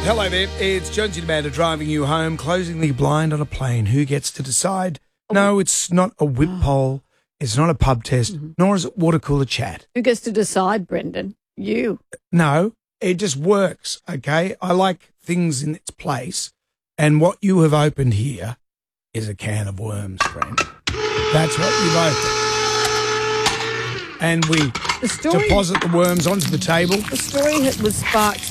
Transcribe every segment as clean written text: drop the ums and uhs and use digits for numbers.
Hello there, it's Jonesy Amanda driving you home, closing the blind on a plane. Who gets to decide? No, it's not a whip poll, it's not a pub test, nor is it water cooler chat. Who gets to decide, Brendan? You. No, it just works, okay? I like things in its place, and what you have opened here is a can of worms, friend. That's what you've opened. And we deposit the worms onto the table. The story was sparked.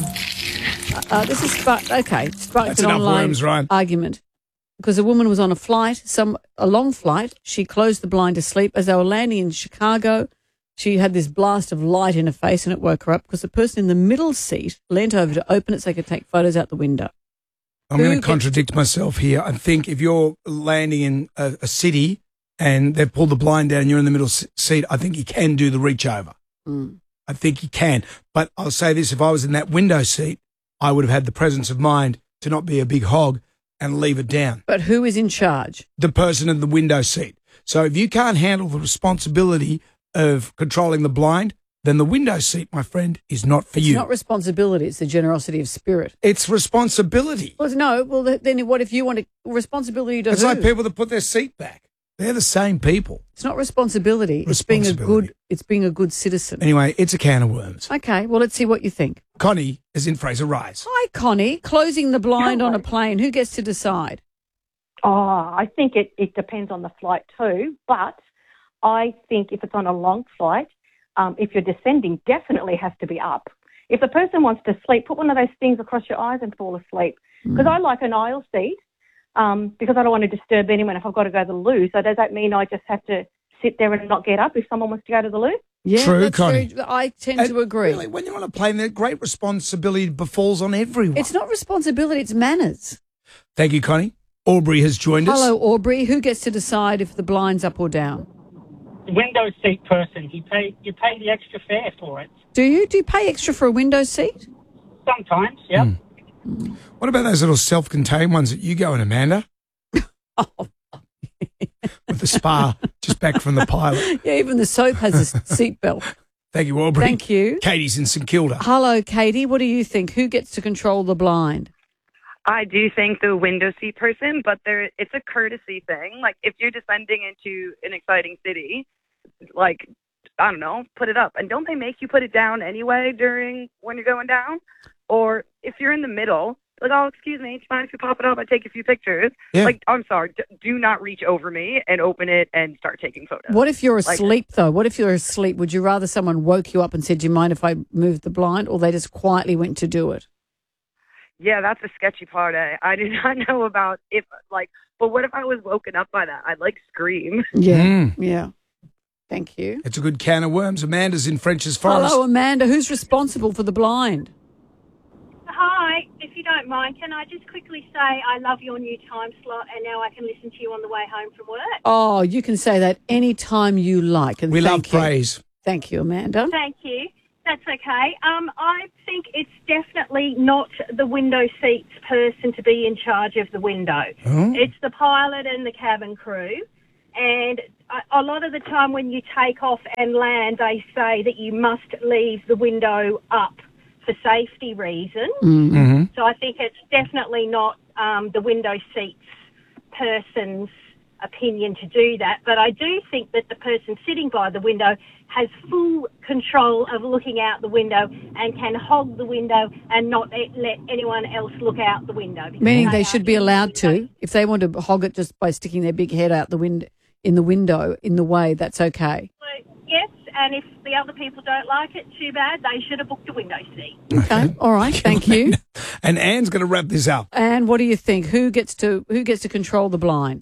This is sparked. Okay, sparked That's an enough online worms, Ryan. argument because a woman was on a flight, a long flight. She closed the blind to sleep as they were landing in Chicago. She had this blast of light in her face, and it woke her up because the person in the middle seat leant over to open it so they could take photos out the window. I'm going to contradict myself here. I think if you're landing in a city and they've pulled the blind down, you're in the middle seat, I think you can do the reach over. I think you can. But I'll say this, if I was in that window seat, I would have had the presence of mind to not be a big hog and leave it down. But who is in charge? The person in the window seat. So if you can't handle the responsibility of controlling the blind, then the window seat, my friend, is not for you. It's not responsibility. It's the generosity of spirit. It's responsibility. Well, no. Well, then what if you want responsibility to It's who? like people that put their seat back. They're the same people. It's not responsibility. It's being a good citizen. Anyway, it's a can of worms. Okay, well, let's see what you think. Connie is in Fraser Rise. Hi, Connie. Closing the blind on a plane. Who gets to decide? Oh, I think it depends on the flight too, but I think if it's on a long flight, if you're descending, definitely has to be up. If the person wants to sleep, put one of those things across your eyes and fall asleep. Because I like an aisle seat because I don't want to disturb anyone if I've got to go to the loo. So does that mean I just have to sit there and not get up if someone wants to go to the loo? Yeah, True, that's Connie. true. I tend to agree. Really, when you're on a plane, the great responsibility befalls on everyone. It's not responsibility, it's manners. Thank you, Connie. Aubrey has joined us. Hello, Aubrey. Who gets to decide if the blind's up or down? Window seat person. You pay the extra fare for it. Do you? Do you pay extra for a window seat? Sometimes, yeah. What about those little self-contained ones that you go in, Amanda? With the spa just back from the pilot. Yeah, even the soap has a seatbelt. Thank you, Aubrey. Thank you. Katie's in St Kilda. Hello, Katie. What do you think? Who gets to control the blind? I do think the window seat person, but it's a courtesy thing. Like, if you're descending into an exciting city, like, I don't know, put it up. And don't they make you put it down anyway when you're going down? Or if you're in the middle, like, oh, excuse me, it's fine if you pop it up, I take a few pictures. Yeah. Like, I'm sorry, do not reach over me and open it and start taking photos. What if you're asleep, though? What if you're asleep? Would you rather someone woke you up and said, do you mind if I move the blind? Or they just quietly went to do it? Yeah, that's the sketchy part. I did not know about but what if I was woken up by that? I'd scream. Yeah, yeah. Thank you. It's a good can of worms. Amanda's in French's Forest. Hello, Amanda. Who's responsible for the blind? Hi, if you don't mind, can I just quickly say I love your new time slot and now I can listen to you on the way home from work? Oh, you can say that any time you like. And We love thank you. praise. Thank you, Amanda. Thank you. That's okay. I think it's definitely not the window seats person to be in charge of the window. Oh. It's the pilot and the cabin crew. And a lot of the time when you take off and land, they say that you must leave the window up for safety reasons. Mm-hmm. So I think it's definitely not the window seats person's opinion to do that. But I do think that the person sitting by the window has full control of looking out the window and can hog the window and not let anyone else look out the window. Meaning they should be allowed to. If they want to hog it just by sticking their big head out the window in the way, that's okay. Yes, and if the other people don't like it, too bad. They should have booked a window seat. Okay, all right, thank you. And Anne's going to wrap this up. And what do you think? Who gets to control the blind?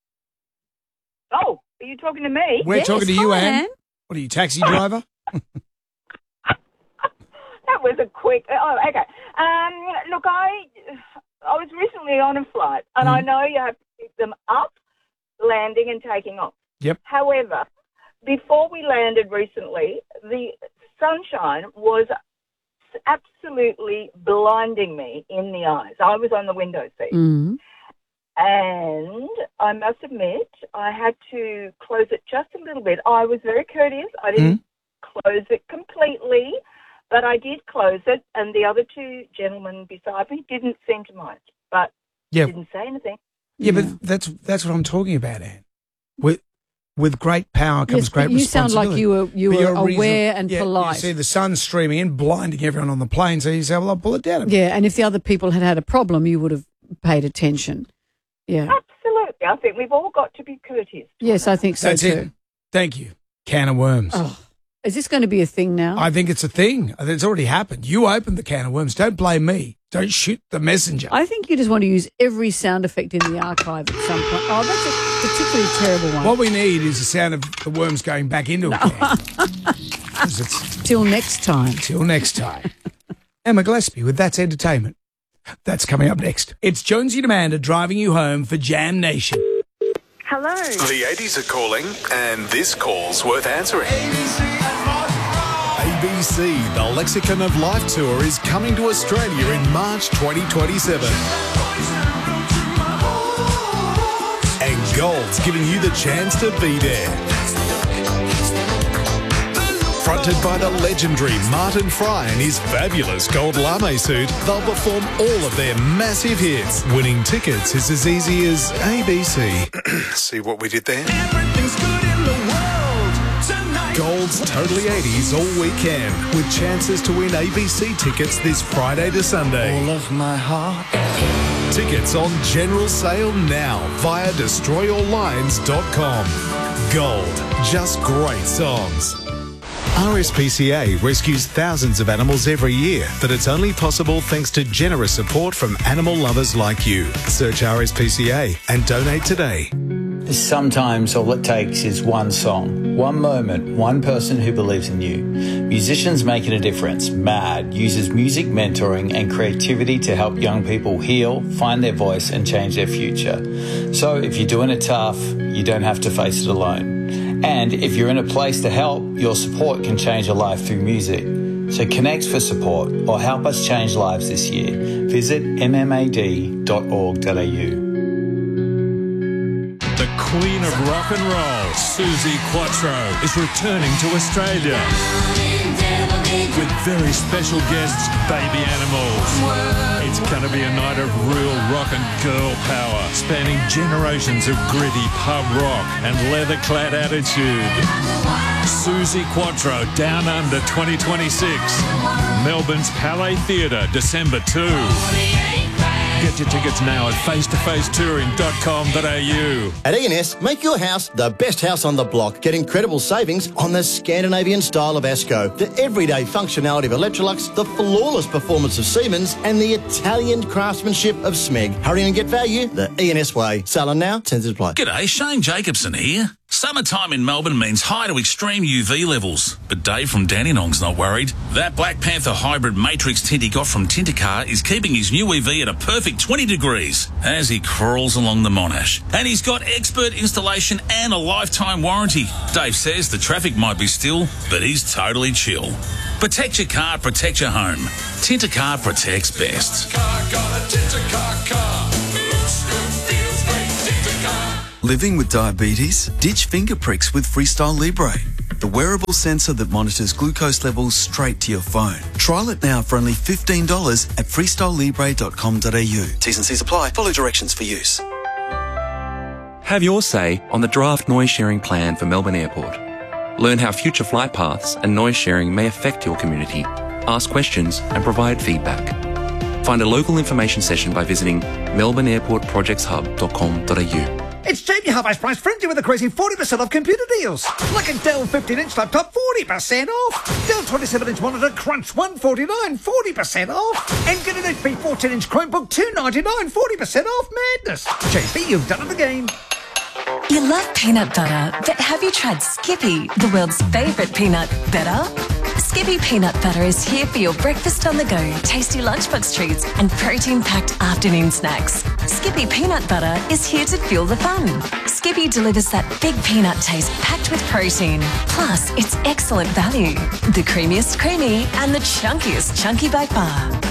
Oh, are you talking to me? We're talking to you, Hi, Anne. What are you, taxi driver? That was a quick. Oh, okay. Look, I was recently on a flight, and I know you have to keep them up, landing and taking off. Yep. However, before we landed recently, the sunshine was absolutely blinding me in the eyes. I was on the window seat. Mm. And I must admit, I had to close it just a little bit. I was very courteous. I didn't close it completely, But I did close it, and the other two gentlemen beside me didn't seem to mind, but didn't say anything. Yeah, but that's what I'm talking about, Anne. With great power comes great you sound responsibility. like you were aware and polite. You see the sun streaming in, blinding everyone on the plane, so you say, well, I'll pull it down a bit. Yeah, and if the other people had a problem, you would have paid attention. Yeah. Absolutely. I think we've all got to be courteous. Yes, I think so That's too. it. Thank you. Can of worms. Oh, is this going to be a thing now? I think it's a thing. I think it's already happened. You opened the can of worms. Don't blame me. Don't shoot the messenger. I think you just want to use every sound effect in the archive at some point. Oh, that's a particularly terrible one. What we need is the sound of the worms going back into a can. Till next time. Till next time. Emma Gillespie with That's Entertainment. That's coming up next. It's Jonesy and Amanda driving you home for Jam Nation. Hello. The 80s are calling, and this call's worth answering. ABC, the Lexicon of Life Tour, is coming to Australia in March 2027. And Gold's giving you the chance to be there. Fronted by the legendary Martin Fry and his fabulous gold lame suit, they'll perform all of their massive hits. Winning tickets is as easy as ABC. See what we did there? Everything's good in the world tonight. Gold's Totally 80s all weekend, with chances to win ABC tickets this Friday to Sunday. All of my heart. Tickets on general sale now via destroyyourlines.com. Gold, just great songs. RSPCA rescues thousands of animals every year, but it's only possible thanks to generous support from animal lovers like you. Search RSPCA and donate today. Sometimes all it takes is one song, one moment, one person who believes in you. Musicians Making a Difference, MAD, uses music mentoring and creativity to help young people heal, find their voice and change their future. So if you're doing it tough, you don't have to face it alone. And if you're in a place to help, your support can change a life through music. So connect for support or help us change lives this year. Visit mmad.org.au. The Queen of Rock and Roll, Suzi Quatro, is returning to Australia with very special guests, Baby Animals. It's going to be a night of real rock and girl power, spanning generations of gritty pub rock and leather-clad attitude. Suzi Quatro, Down Under 2026. Melbourne's Palais Theatre, December 2. Get your tickets now at facetofacetouring.com.au. At E&S, make your house the best house on the block. Get incredible savings on the Scandinavian style of Esco, the everyday functionality of Electrolux, the flawless performance of Siemens, and the Italian craftsmanship of Smeg. Hurry and get value the E&S way. Sale on now, terms apply. G'day, Shane Jacobson here. Summertime in Melbourne means high to extreme UV levels, but Dave from Dandenong's not worried. That Black Panther hybrid matrix tint he got from Tintercar is keeping his new EV at a perfect 20 degrees as he crawls along the Monash. And he's got expert installation and a lifetime warranty. Dave says the traffic might be still, but he's totally chill. Protect your car, protect your home. Tintercar protects best. Living with diabetes? Ditch finger pricks with Freestyle Libre, the wearable sensor that monitors glucose levels straight to your phone. Trial it now for only $15 at freestylelibre.com.au. T's and C's apply. Follow directions for use. Have your say on the draft noise sharing plan for Melbourne Airport. Learn how future flight paths and noise sharing may affect your community. Ask questions and provide feedback. Find a local information session by visiting melbourneairportprojectshub.com.au. It's Jamie Half-Ice Price Frenzy with a crazy 40% off computer deals. Like a Dell 15-inch laptop, 40% off. Dell 27-inch monitor, Crunch, $149, 40% off. And get an HP 14-inch Chromebook, $299, 40% off. Madness. JB, you've done it again. You love peanut butter, but have you tried Skippy, the world's favourite peanut butter? Skippy Peanut Butter is here for your breakfast on the go, tasty lunchbox treats and protein-packed afternoon snacks. Skippy Peanut Butter is here to fuel the fun. Skippy delivers that big peanut taste packed with protein. Plus, it's excellent value. The creamiest creamy and the chunkiest chunky by far.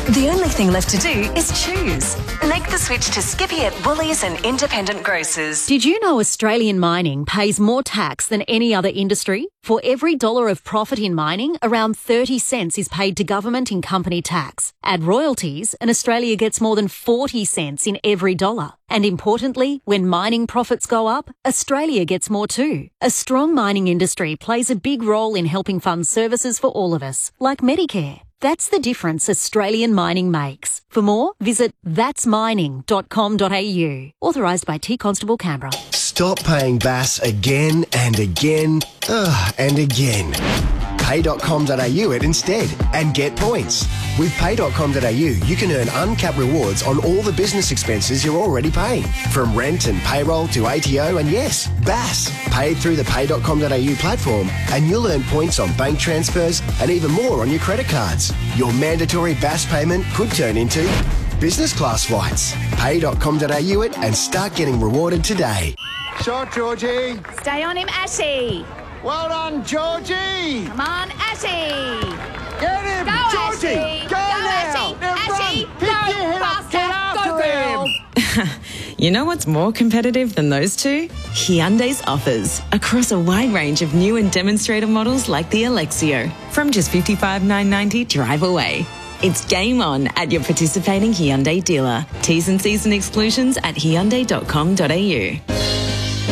The only thing left to do is choose. Make the switch to Skippy at Woolies and independent grocers. Did you know Australian mining pays more tax than any other industry? For every $1 of profit in mining, around 30 cents is paid to government in company tax. Add royalties and Australia gets more than 40 cents in every $1. And importantly, when mining profits go up, Australia gets more too. A strong mining industry plays a big role in helping fund services for all of us, like Medicare. That's the difference Australian mining makes. For more, visit thatsmining.com.au. Authorised by T Constable Canberra. Stop paying BAS again and again and again. Pay.com.au it instead and get points. With Pay.com.au, you can earn uncapped rewards on all the business expenses you're already paying. From rent and payroll to ATO and yes, BAS. Paid through the Pay.com.au platform and you'll earn points on bank transfers and even more on your credit cards. Your mandatory BAS payment could turn into business class flights. Pay.com.au it and start getting rewarded today. Shot, Georgie. Stay on him, Ashy. Well done, Georgie. Come on, Ashy. Get him, Go, Georgie. Ashy. Go now. Ashy. Ashy. Pick Go your head up. Get faster. after him. You know what's more competitive than those two? Hyundai's offers across a wide range of new and demonstrator models like the Alexio. From just $55,990 drive away. It's game on at your participating Hyundai dealer. T's and C's and exclusions at Hyundai.com.au.